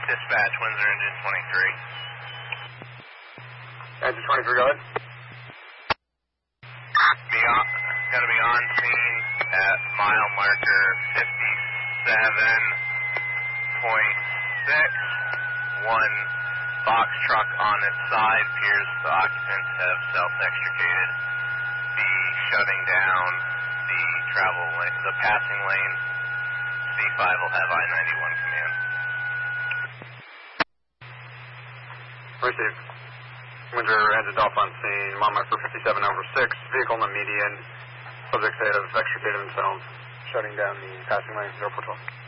Dispatch, Windsor Engine 23. Engine 23, go ahead. Going to be on scene at mile marker 57.6. One box truck on its side appears the occupants have self-extricated. Be shutting down the travel lane, the passing lane. C5 will have I-91 command. Received. Windsor engine off on scene, mile marker 57 over 6, vehicle in the median, subject state have extricated themselves, shutting down the passing lane, 042.